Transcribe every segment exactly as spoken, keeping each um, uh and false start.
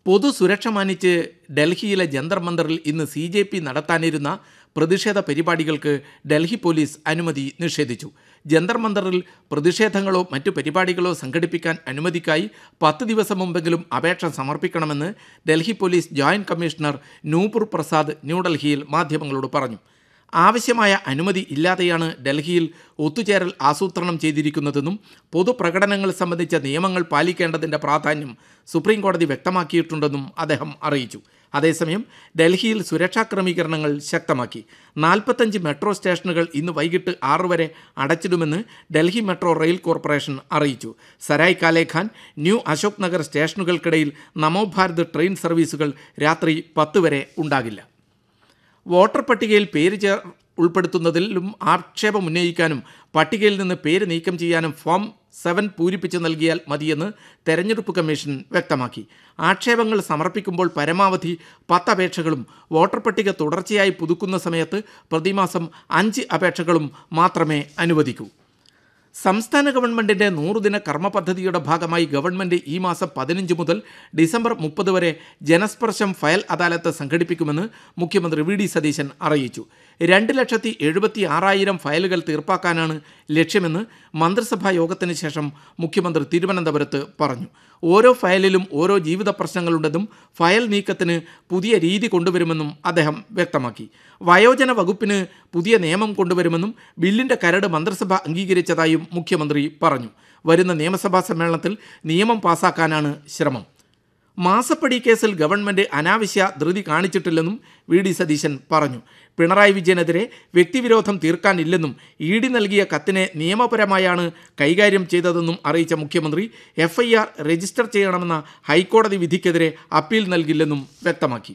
പൊതുസുരക്ഷ മാനിച്ച് ഡൽഹിയിലെ ജന്തർ മന്ദറിൽ ഇന്ന് സി ജെ പി നടത്താനിരുന്ന പ്രതിഷേധ പരിപാടികൾക്ക് ഡൽഹി പോലീസ് അനുമതി നിഷേധിച്ചു. ജന്തർ മന്ദറിൽ പ്രതിഷേധങ്ങളോ മറ്റു പരിപാടികളോ സംഘടിപ്പിക്കാൻ അനുമതിക്കായി പത്ത് ദിവസം മുമ്പെങ്കിലും അപേക്ഷ സമർപ്പിക്കണമെന്ന് Delhi police joint commissioner Nupur Prasad ന്യൂഡൽഹിയിൽ മാധ്യമങ്ങളോട് പറഞ്ഞു. ആവശ്യമായ അനുമതി ഇല്ലാതെയാണ് ഡൽഹിയിൽ ഒത്തുചേരൽ ആസൂത്രണം ചെയ്തിരിക്കുന്നതെന്നും പൊതുപ്രകടനങ്ങൾ സംബന്ധിച്ച നിയമങ്ങൾ പാലിക്കേണ്ടതിൻ്റെ പ്രാധാന്യം സുപ്രീം കോടതി വ്യക്തമാക്കിയിട്ടുണ്ടെന്നും അദ്ദേഹം അറിയിച്ചു. അതേസമയം ഡൽഹിയിൽ സുരക്ഷാ ക്രമീകരണങ്ങൾ ശക്തമാക്കി. നാൽപ്പത്തഞ്ച് മെട്രോ സ്റ്റേഷനുകൾ ഇന്ന് വൈകിട്ട് ആറ് വരെ അടച്ചിടുമെന്ന് ഡൽഹി മെട്രോ റെയിൽ കോർപ്പറേഷൻ അറിയിച്ചു. സരായ് കാലെ ഖാൻ, ന്യൂ അശോക് നഗർ സ്റ്റേഷനുകൾക്കിടയിൽ നമോ ഭാരത് ട്രെയിൻ സർവീസുകൾ രാത്രി പത്ത് വരെ ഉണ്ടാകില്ല. വോട്ടർ പട്ടികയിൽ പേര് ചേർ ഉൾപ്പെടുത്തുന്നതിലും ആക്ഷേപം ഉന്നയിക്കാനും പട്ടികയിൽ നിന്ന് പേര് നീക്കം ചെയ്യാനും ഫോം സെവൻ പൂരിപ്പിച്ച് നൽകിയാൽ മതിയെന്ന് തെരഞ്ഞെടുപ്പ് കമ്മീഷൻ വ്യക്തമാക്കി. ആക്ഷേപങ്ങൾ സമർപ്പിക്കുമ്പോൾ പരമാവധി പത്ത് അപേക്ഷകളും വോട്ടർ പട്ടിക തുടർച്ചയായി പുതുക്കുന്ന സമയത്ത് പ്രതിമാസം അഞ്ച് അപേക്ഷകളും മാത്രമേ അനുവദിക്കൂ. സംസ്ഥാന ഗവൺമെൻറ്റിൻ്റെ നൂറുദിന കർമ്മ പദ്ധതിയുടെ ഭാഗമായി ഗവൺമെൻറ് ഈ മാസം പതിനഞ്ച് മുതൽ ഡിസംബർ മുപ്പത് വരെ ജനസ്പർശം ഫയൽ അദാലത്ത് സംഘടിപ്പിക്കുമെന്ന് മുഖ്യമന്ത്രി വി ഡി സതീശൻ അറിയിച്ചു. രണ്ട് ലക്ഷത്തി എഴുപത്തി ആറായിരം ഫയലുകൾ തീർപ്പാക്കാനാണ് ലക്ഷ്യമെന്ന് മന്ത്രിസഭാ യോഗത്തിന് ശേഷം മുഖ്യമന്ത്രി തിരുവനന്തപുരത്ത് പറഞ്ഞു. ഓരോ ഫയലിലും ഓരോ ജീവിത പ്രശ്നങ്ങളുണ്ടെന്നും ഫയൽ നീക്കത്തിന് പുതിയ രീതി കൊണ്ടുവരുമെന്നും അദ്ദേഹം വ്യക്തമാക്കി. വയോജന വകുപ്പിന് പുതിയ നിയമം കൊണ്ടുവരുമെന്നും ബില്ലിൻ്റെ കരട് മന്ത്രിസഭ അംഗീകരിച്ചതായും മുഖ്യമന്ത്രി പറഞ്ഞു. വരുന്ന നിയമസഭാ സമ്മേളനത്തിൽ നിയമം പാസാക്കാനാണ് ശ്രമം. മാസപ്പടി കേസിൽ ഗവൺമെൻറ് അനാവശ്യ ധൃതി കാണിച്ചിട്ടില്ലെന്നും വി ഡി സതീശൻ പറഞ്ഞു. പിണറായി വിജയനെതിരെ വ്യക്തിവിരോധം തീർക്കാനില്ലെന്നും ഇ ഡി നൽകിയ കത്തിനെ നിയമപരമായാണ് കൈകാര്യം ചെയ്തതെന്നും അറിയിച്ച മുഖ്യമന്ത്രി എഫ് ഐ ആർ രജിസ്റ്റർ ചെയ്യണമെന്ന ഹൈക്കോടതി വിധിക്കെതിരെ അപ്പീൽ നൽകില്ലെന്നും വ്യക്തമാക്കി.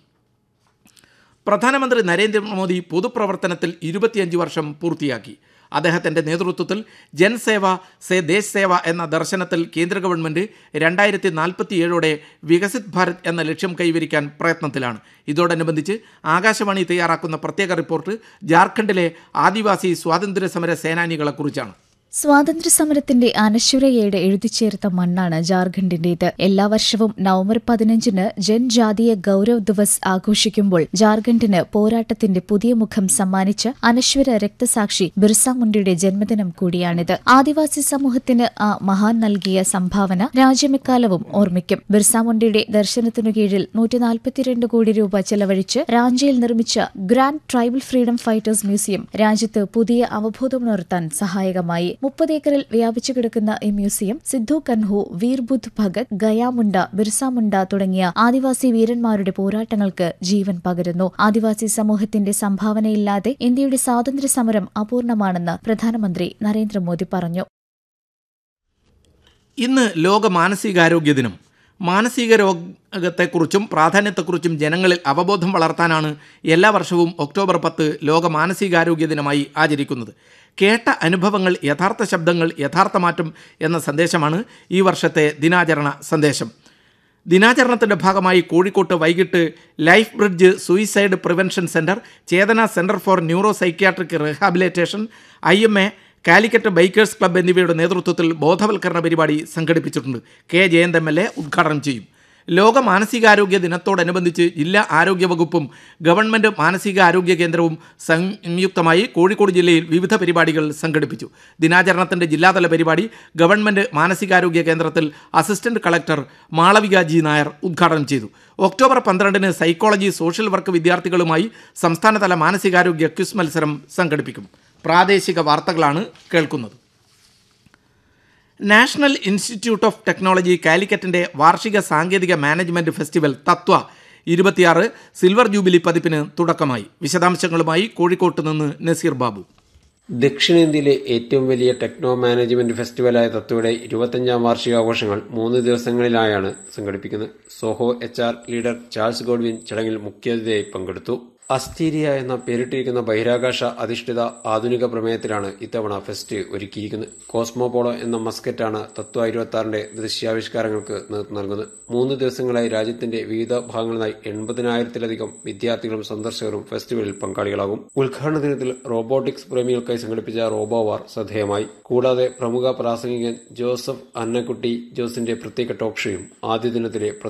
പ്രധാനമന്ത്രി നരേന്ദ്രമോദി പൊതുപ്രവർത്തനത്തിൽ ഇരുപത്തിയഞ്ച് വർഷം പൂർത്തിയാക്കി. അദ്ദേഹത്തിൻ്റെ നേതൃത്വത്തിൽ ജൻസേവ സേ ദേശ് സേവ എന്ന ദർശനത്തിൽ കേന്ദ്ര ഗവൺമെൻറ് രണ്ടായിരത്തി നാൽപ്പത്തി ഏഴോടെ വികസിത് ഭാരത് എന്ന ലക്ഷ്യം കൈവരിക്കാൻ പ്രയത്നത്തിലാണ്. ഇതോടനുബന്ധിച്ച് ആകാശവാണി തയ്യാറാക്കുന്ന പ്രത്യേക റിപ്പോർട്ട് ജാർഖണ്ഡിലെ ആദിവാസി സ്വാതന്ത്ര്യ സമര സേനാനികളെക്കുറിച്ചാണ്. സ്വാതന്ത്ര്യസമരത്തിന്റെ അനശ്വരതയുടെ എഴുതിച്ചേർത്ത മണ്ണാണ് ജാർഖണ്ഡിന്റേത്. എല്ലാ വർഷവും നവംബർ പതിനഞ്ചിന് ജൻജാതീയ ഗൌരവ് ദിവസ് ആഘോഷിക്കുമ്പോൾ ജാർഖണ്ഡിന് പോരാട്ടത്തിന്റെ പുതിയ മുഖം സമ്മാനിച്ച അനശ്വര രക്തസാക്ഷി ബിർസ മുണ്ടയുടെ ജന്മദിനം കൂടിയാണിത്. ആദിവാസി സമൂഹത്തിന് ആ മഹാൻ നൽകിയ സംഭാവന രാജ്യമെക്കാലവും ഓർമ്മിക്കും. ബിർസ മുണ്ടയുടെ ദർശനത്തിനു കീഴിൽ നൂറ്റി നാൽപ്പത്തിരണ്ട് കോടി രൂപ ചെലവഴിച്ച് റാഞ്ചിയിൽ നിർമ്മിച്ച grand tribal freedom fighters museum രാജ്യത്ത് പുതിയ അവബോധമുണർത്താൻ സഹായകമായി. മുപ്പത് ഏക്കറിൽ വ്യാപിച്ചു കിടക്കുന്ന ഈ മ്യൂസിയം സിദ്ധു കൻഹു, വീർബുദ്ധ് ഭഗത്, ഗയാമുണ്ട, ബിർസ മുണ്ട തുടങ്ങിയ ആദിവാസി വീരന്മാരുടെ പോരാട്ടങ്ങൾക്ക് ജീവൻ പകരുന്നു. ആദിവാസി സമൂഹത്തിന്റെ സംഭാവനയില്ലാതെ ഇന്ത്യയുടെ സ്വാതന്ത്ര്യ സമരം അപൂർണമാണെന്ന് പ്രധാനമന്ത്രി നരേന്ദ്രമോദി പറഞ്ഞു. ഇന്ന് ലോക മാനസികാരോഗ്യ ദിനം. മാനസിക രോഗത്തെക്കുറിച്ചും പ്രാധാന്യത്തെക്കുറിച്ചും ജനങ്ങളിൽ അവബോധം വളർത്താനാണ് എല്ലാ വർഷവും ഒക്ടോബർ പത്ത് ലോക മാനസികാരോഗ്യ ദിനമായി ആചരിക്കുന്നത്. കേട്ട അനുഭവങ്ങൾ യഥാർത്ഥ ശബ്ദങ്ങൾ യഥാർത്ഥ മാറ്റം എന്ന സന്ദേശമാണ് ഈ വർഷത്തെ ദിനാചരണ സന്ദേശം. ദിനാചരണത്തിൻ്റെ ഭാഗമായി കോഴിക്കോട്ട് വൈകിട്ട് life bridge suicide prevention centre, Chetana centre for neuro psychiatric rehabilitation, I M A, Calicut bikers club എന്നിവയുടെ നേതൃത്വത്തിൽ ബോധവൽക്കരണ പരിപാടി സംഘടിപ്പിച്ചിട്ടുണ്ട്. K Jayant M L A ഉദ്ഘാടനം ചെയ്യും. ലോക മാനസികാരോഗ്യ ദിനത്തോടനുബന്ധിച്ച് ജില്ലാ ആരോഗ്യ വകുപ്പും ഗവൺമെൻറ് മാനസികാരോഗ്യ കേന്ദ്രവും സംയുക്തമായി കോഴിക്കോട് ജില്ലയിൽ വിവിധ പരിപാടികൾ സംഘടിപ്പിച്ചു. ദിനാചരണത്തിൻ്റെ ജില്ലാതല പരിപാടി ഗവൺമെൻറ് മാനസികാരോഗ്യ കേന്ദ്രത്തിൽ assistant collector Malavika G Nair ഉദ്ഘാടനം ചെയ്തു. ഒക്ടോബർ പന്ത്രണ്ടിന് സൈക്കോളജി സോഷ്യൽ വർക്ക് വിദ്യാർത്ഥികളുമായി സംസ്ഥാനതല മാനസികാരോഗ്യ ക്വിസ് മത്സരം സംഘടിപ്പിക്കും. പ്രാദേശിക വാർത്തകളാണ് കേൾക്കുന്നത്. നാഷണൽ ഇൻസ്റ്റിറ്റ്യൂട്ട് ഓഫ് ടെക്നോളജി കാലിക്കറ്റിൻ്റെ വാർഷിക സാങ്കേതിക മാനേജ്മെൻറ്റ് ഫെസ്റ്റിവൽ തത്വ ഇരുപത്തിയാറ് സിൽവർ ജൂബിലി പതിപ്പിന് തുടക്കമായി. വിശദാംശങ്ങളുമായി കോഴിക്കോട്ട് നിന്ന് നസീർ ബാബു. ദക്ഷിണേന്ത്യയിലെ ഏറ്റവും വലിയ ടെക്നോ മാനേജ്മെന്റ് ഫെസ്റ്റിവലായ തത്വയുടെ ഇരുപത്തഞ്ചാം വാർഷികാഘോഷങ്ങൾ മൂന്ന് ദിവസങ്ങളിലായാണ് സംഘടിപ്പിക്കുന്നത്. Zoho H R leader Charles Godwin ചടങ്ങിൽ മുഖ്യാതിഥിയായി പങ്കെടുത്തു. അസ്റ്റീരിയ എന്ന പേരിട്ടിരിക്കുന്ന ബഹിരാകാശ അധിഷ്ഠിത ആധുനിക പ്രമേയത്തിലാണ് ഇത്തവണ ഫെസ്റ്റ് ഒരുക്കിയിരിക്കുന്നത്. കോസ്മോപോളോ എന്ന മസ്കറ്റാണ് തത്വ ഇരുപത്തി ആറിന്റെ ദൃശ്യാവിഷ്കാരങ്ങൾക്ക് നേതൃത്വം നൽകുന്നത്. മൂന്ന് ദിവസങ്ങളായി രാജ്യത്തിന്റെ വിവിധ ഭാഗങ്ങളിലായി എൺപതിനായിരത്തിലധികം വിദ്യാർത്ഥികളും സന്ദർശകരും ഫെസ്റ്റിവലിൽ പങ്കാളികളാകും. ഉദ്ഘാടന ദിനത്തിൽ റോബോട്ടിക്സ് പ്രേമികൾക്കായി സംഘടിപ്പിച്ച റോബോവാർ ശ്രദ്ധേയമായി. കൂടാതെ പ്രമുഖ പ്രാസംഗികൻ ജോസഫ് അന്നക്കുട്ടി ജോസിന്റെ പ്രത്യേക ടോക്ക് ഷോയും ആദ്യ ദിനത്തിലെ